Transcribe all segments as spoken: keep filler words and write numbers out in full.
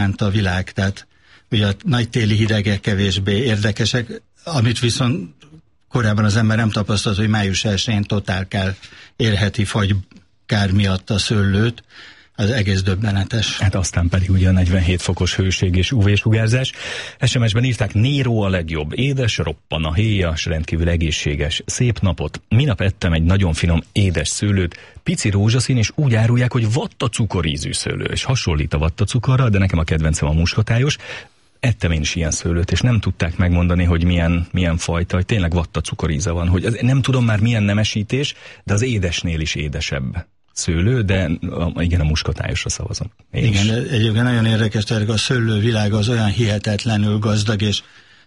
a világ, tehát ugye a nagy téli hidegek kevésbé érdekesek, amit viszont korábban az ember nem tapasztalt, hogy május elsején totálkár érheti fagykár miatt a szőlőt, az egész döbbenetes. Hát aztán pedig ugye a negyvenhét fokos hőség és ú vé-sugárzás. es em es-ben írták, Nero a legjobb, édes, roppan a héja, s rendkívül egészséges. Szép napot. Minap ettem egy nagyon finom édes szőlőt, pici rózsaszín, és úgy árulják, hogy vatta cukorízű szőlő, és hasonlít a vatta cukorra, de nekem a kedvencem a muskotályos. Ettem én is ilyen szőlőt, és nem tudták megmondani, hogy milyen, milyen fajta, hogy tényleg vatta cukoríza van, hogy nem tudom már milyen nemesítés, de az édesnél is édesebb szőlő, de a, igen, a muskotályosra szavazom. Én igen, is. de egyébként nagyon érdekes, tehát a szőlővilág az olyan hihetetlenül gazdag, és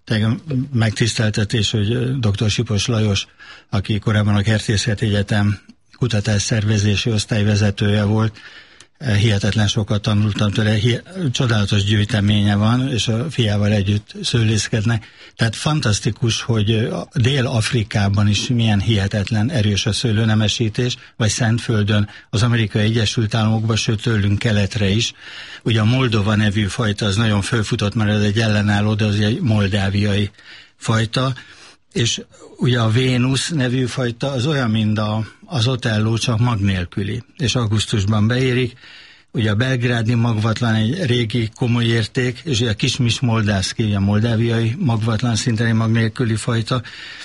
megtiszteltetés, hogy dr. Sipos Lajos, aki korábban a Kertészeti Egyetem kutatásszervezési osztályvezetője volt, hihetetlen sokat tanultam tőle, csodálatos gyűjteménye van, és a fiával együtt szőlészkednek. Tehát fantasztikus, hogy Dél-Afrikában is milyen hihetetlen erős a szőlőnemesítés, vagy Szentföldön, az Amerikai Egyesült Államokban, sőt tőlünk keletre is. Ugye a Moldova nevű fajta az nagyon fölfutott, mert ez egy ellenálló, de az egy moldáviai fajta, és ugye a Vénusz nevű fajta az olyan, mint a, az Otello, csak mag nélküli, és augusztusban beérik. Ugye a belgrádi magvatlan egy régi komoly érték, és ugye a Kismis moldavszki, a moldáviai magvatlan szintén egy mag nélküli fajta,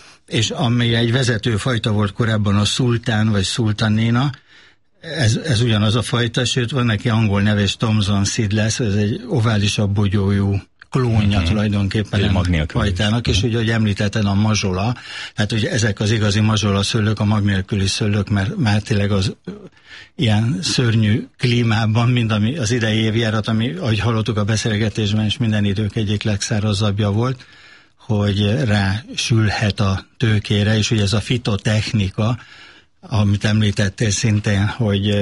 és ami egy vezető fajta volt korábban a szultán vagy szultanéna, ez, ez ugyanaz a fajta, sőt van neki angol neve, és Thomson Seedless, ez egy oválisabb bogyójú klónja uh-huh. tulajdonképpen a fajtának, és ugye, hogy említetted a mazsola, hát ugye ezek az igazi mazsola szőlők, a mag nélküli szőlők, mert már tényleg az ilyen szörnyű klímában, mint ami az idei évjárat, ami, ahogy hallottuk a beszélgetésben, és minden idők egyik legszárazabbja volt, hogy rá sülhet a tőkére, és ugye ez a fitotechnika, amit említettél szintén, hogy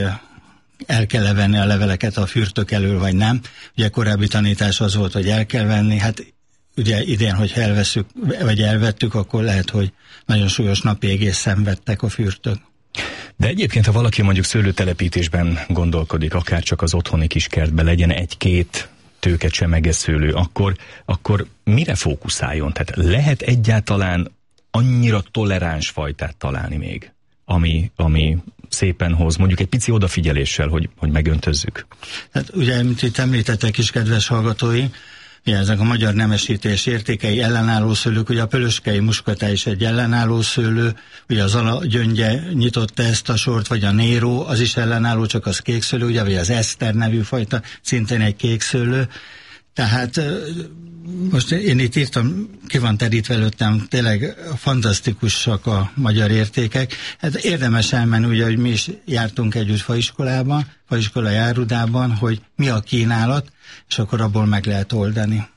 el kell venni a leveleket a fürtök elől, vagy nem. Ugye korábbi tanítás az volt, hogy el kell venni, hát ugye idén, hogy elveszük, vagy elvettük, akkor lehet, hogy nagyon súlyos napi egész szenvedtek a fürtök. De egyébként, ha valaki mondjuk szőlőtelepítésben gondolkodik, akár csak az otthoni kiskertben legyen egy-két tőkecsemege szőlő, akkor, akkor mire fókuszáljon? Tehát lehet egyáltalán annyira toleráns fajtát találni még, ami, ami szépen hoz, mondjuk egy pici odafigyeléssel, hogy, hogy megöntözzük? Hát ugye, mint itt említettek is, kedves hallgatói, ugye ezek a magyar nemesítés értékei ellenálló szőlők, ugye a pölöskei muskotály is egy ellenálló szőlő, ugye az alagyöngye nyitotta ezt a sort, vagy a Nero, az is ellenálló, csak az kék szőlő, ugye, vagy az Eszter nevű fajta, szintén egy kék szőlő. Tehát most én itt írtam, ki van terítve előttem, tényleg fantasztikusak a magyar értékek. Hát érdemes elmenni, ugye, hogy mi is jártunk együtt faiskolában, faiskola járudában, hogy mi a kínálat, és akkor abból meg lehet oldani.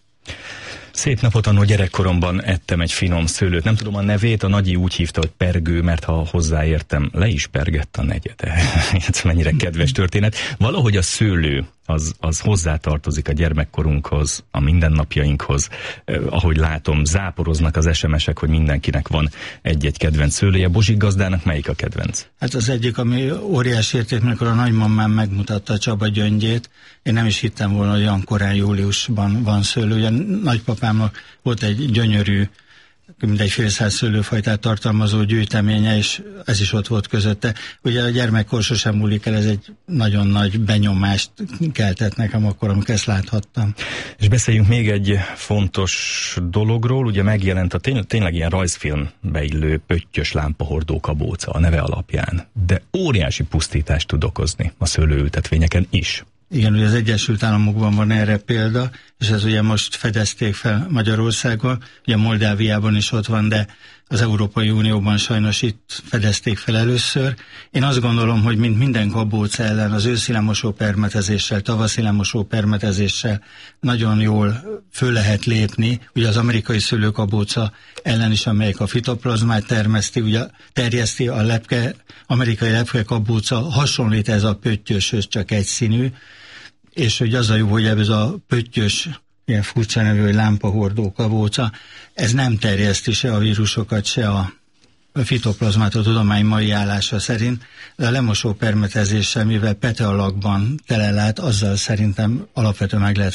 Szép napot, annó gyerekkoromban ettem egy finom szőlőt. Nem tudom a nevét, a nagyi úgy hívta, hogy pergő, mert ha hozzáértem, le is pergett a negyede. Ez mennyire kedves történet. Valahogy a szőlő az, az hozzátartozik a gyermekkorunkhoz, a mindennapjainkhoz. Eh, ahogy látom, záporoznak az es em esek, hogy mindenkinek van egy-egy kedvenc szőlője. Bozsik gazdának melyik a kedvenc? Hát az egyik, ami óriási érték, amikor a nagymamám megmutatta a Csaba gyöngyét. Én nem is hittem volna, hogy olyan korán júliusban van szőlő. Ugye nagypapámnak volt egy gyönyörű, mindegy félszáz szőlőfajtát tartalmazó gyűjteménye, és ez is ott volt közötte. Ugye a gyermekkor sosem múlik el, ez egy nagyon nagy benyomást keltett nekem akkor, amikor ezt láthattam. És beszéljünk még egy fontos dologról, ugye megjelent a tény, tényleg ilyen rajzfilmbe illő pöttyös lámpahordó kabóca a neve alapján, de óriási pusztítást tud okozni a szőlőültetvényeken is. Igen, ugye az Egyesült Államokban van erre példa, és ez ugye most fedezték fel Magyarországon, ugye Moldáviában is ott van, de az Európai Unióban sajnos itt fedezték fel először. Én azt gondolom, hogy mint minden kabóca ellen az őszi lemosó permetezéssel, tavaszi lemosó permetezéssel nagyon jól föl lehet lépni. Ugye az amerikai szőlőkabóca ellen is, amelyik a fitoplazmát termeszti, ugye terjeszti a lepke, amerikai lepkekabóca hasonlít ez a pöttyöshöz, csak egyszínű, és hogy az a jó, hogy ez a pöttyös, ilyen furcsa nevű, hogy lámpahordó kabóca, ez nem terjeszti se a vírusokat, se a fitoplazmát a tudomány mai állása szerint, de a lemosó permetezéssel, mivel pete alakban telelát, azzal szerintem alapvetően meg lehet